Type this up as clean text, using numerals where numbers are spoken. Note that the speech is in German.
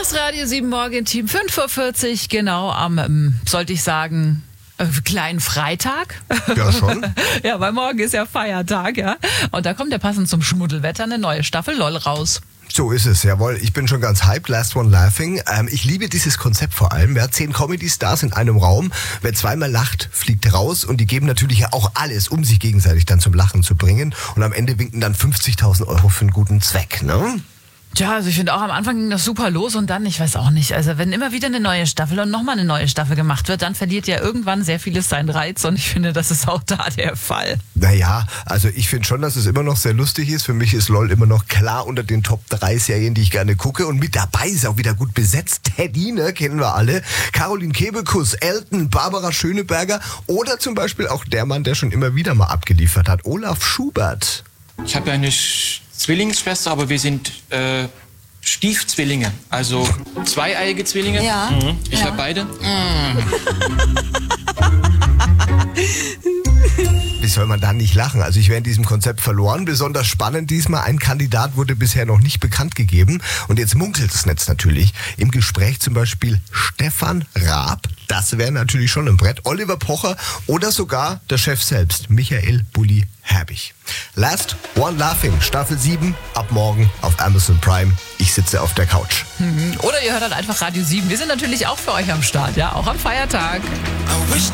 Das Radio 7 Morgen Team 5:40 Uhr, genau am, sollte ich sagen, kleinen Freitag. Ja, schon. Ja, weil morgen ist ja Feiertag, ja. Und da kommt ja passend zum Schmuddelwetter eine neue Staffel LOL raus. So ist es, jawohl. Ich bin schon ganz hyped. Last One Laughing. Ich liebe dieses Konzept vor allem. 10 Comedy-Stars in einem Raum. Wer zweimal lacht, fliegt raus. Und die geben natürlich ja auch alles, um sich gegenseitig dann zum Lachen zu bringen. Und am Ende winken dann 50.000 Euro für einen guten Zweck, ne? Tja, also ich finde auch am Anfang ging das super los und dann, ich weiß auch nicht, also wenn immer wieder eine neue Staffel und nochmal eine neue Staffel gemacht wird, dann verliert ja irgendwann sehr vieles seinen Reiz und ich finde, das ist auch da der Fall. Naja, also ich finde schon, dass es immer noch sehr lustig ist. Für mich ist LOL immer noch klar unter den Top 3 Serien, die ich gerne gucke. Und mit dabei ist auch wieder gut besetzt. Teddy, ne, kennen wir alle. Caroline Kebekus, Elton, Barbara Schöneberger oder zum Beispiel auch der Mann, der schon immer wieder mal abgeliefert hat, Olaf Schubert. Ich habe eine Zwillingsschwester, aber wir sind Stiefzwillinge, also zweieiige Zwillinge. Ja. Mhm. Ich habe beide. Wie soll man da nicht lachen? Also ich wäre in diesem Konzept verloren. Besonders spannend diesmal, ein Kandidat wurde bisher noch nicht bekannt gegeben. Und jetzt munkelt das Netz natürlich. Im Gespräch zum Beispiel Stefan Raab. Das wäre natürlich schon ein Brett. Oliver Pocher oder sogar der Chef selbst, Michael Bulli Herbig. Last One Laughing, Staffel 7, ab morgen auf Amazon Prime. Ich sitze auf der Couch. Oder ihr hört halt einfach Radio 7. Wir sind natürlich auch für euch am Start, ja, auch am Feiertag.